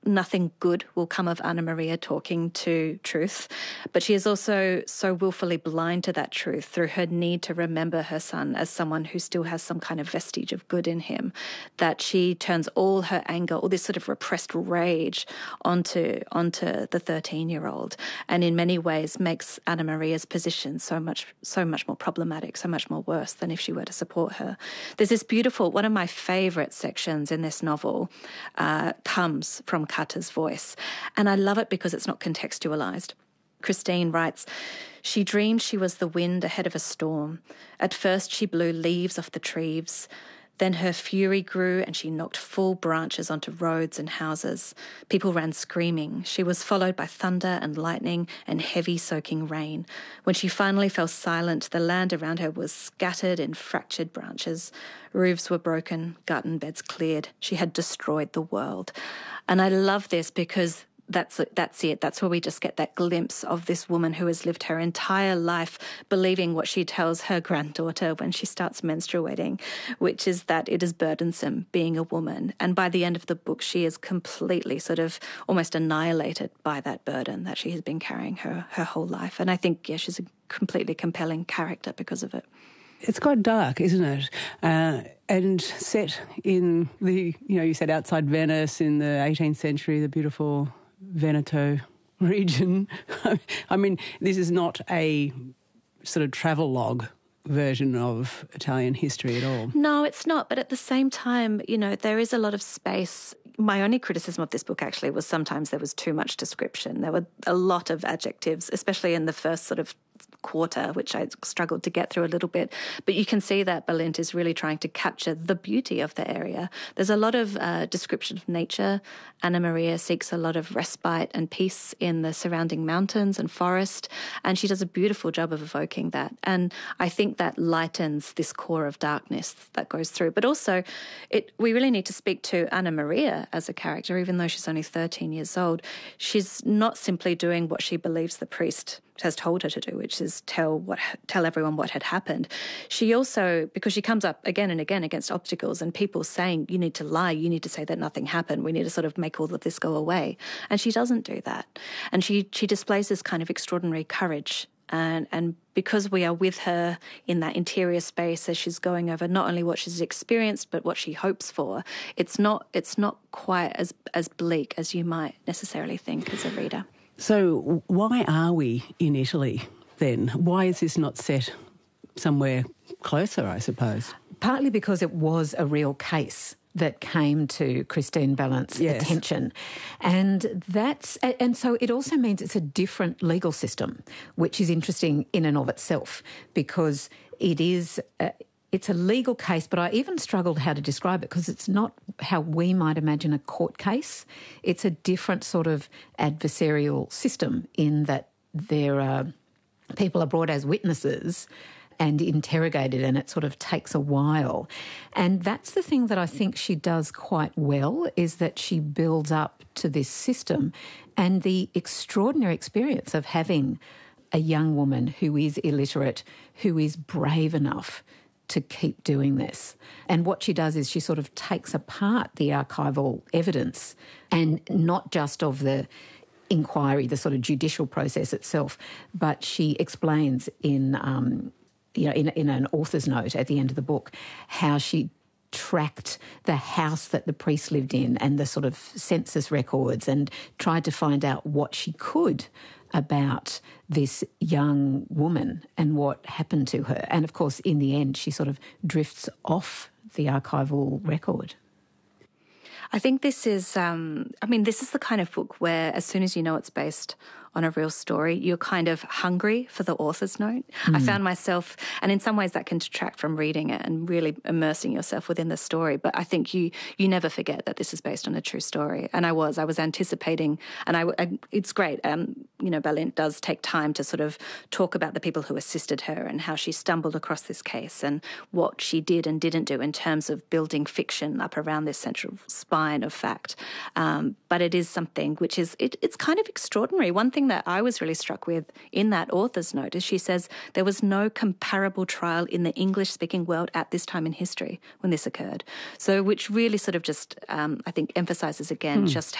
nothing good will come of Anna Maria talking to truth, but she is also so willfully blind to that truth through her need to remember her son as someone who still has some kind of vestige of good in him, that she turns all her anger, all this sort of repressed rage onto the 13-year-old, and in many ways makes Anna Maria's position so much more problematic, so much more worse than if she were to support her. There's this beautiful, one of my favourite sections in this novel comes from Kata's voice, and I love it because it's not contextualised. Christine writes, "She dreamed she was the wind ahead of a storm. At first she blew leaves off the trees. Then her fury grew and she knocked full branches onto roads and houses. People ran screaming. She was followed by thunder and lightning and heavy soaking rain. When she finally fell silent, the land around her was scattered in fractured branches. Roofs were broken, garden beds cleared. She had destroyed the world." And I love this because that's it. That's where we just get that glimpse of this woman who has lived her entire life believing what she tells her granddaughter when she starts menstruating, which is that it is burdensome being a woman. And by the end of the book, she is completely sort of almost annihilated by that burden that she has been carrying her whole life. And I think, she's a completely compelling character because of it. It's quite dark, isn't it? And set in the, you said outside Venice in the 18th century, the beautiful Veneto region. I mean, this is not a sort of travelogue version of Italian history at all. No, it's not. But at the same time, there is a lot of space. My only criticism of this book actually was sometimes there was too much description. There were a lot of adjectives, especially in the first sort of quarter, which I struggled to get through a little bit. But you can see that Balint is really trying to capture the beauty of the area. There's a lot of description of nature. Anna Maria seeks a lot of respite and peace in the surrounding mountains and forest, and she does a beautiful job of evoking that. And I think that lightens this core of darkness that goes through. But also, we really need to speak to Anna Maria as a character, even though she's only 13 years old. She's not simply doing what she believes the priest has told her to do, which is tell everyone what had happened. She also, because she comes up again and again against obstacles and people saying, you need to lie, you need to say that nothing happened, we need to sort of make all of this go away. And she doesn't do that. And she displays this kind of extraordinary courage. And because we are with her in that interior space as she's going over not only what she's experienced but what she hopes for, it's not quite as bleak as you might necessarily think as a reader. So why are we in Italy then? Why is this not set somewhere closer, I suppose? Partly because it was a real case that came to Christine Balint's attention. And so it also means it's a different legal system, which is interesting in and of itself, because it is it's a legal case, but I even struggled how to describe it because it's not how we might imagine a court case. It's a different sort of adversarial system in that people are brought as witnesses and interrogated, and it sort of takes a while. And that's the thing that I think she does quite well, is that she builds up to this system and the extraordinary experience of having a young woman who is illiterate, who is brave enough to keep doing this. And what she does is she sort of takes apart the archival evidence, and not just of the inquiry, the sort of judicial process itself, but she explains in an author's note at the end of the book how she tracked the house that the priest lived in and the sort of census records and tried to find out what she could about this young woman and what happened to her. And, of course, in the end, she sort of drifts off the archival record. I think this is, this is the kind of book where as soon as you know it's based on a real story, you're kind of hungry for the author's note. I found myself, and in some ways that can detract from reading it and really immersing yourself within the story. But I think you never forget that this is based on a true story. And I was anticipating, and it's great. Balint does take time to sort of talk about the people who assisted her and how she stumbled across this case and what she did and didn't do in terms of building fiction up around this central spine of fact. But it is something which is, it's kind of extraordinary. One thing that I was really struck with in that author's note is she says there was no comparable trial in the English-speaking world at this time in history when this occurred. So which really sort of just, I think, emphasises again just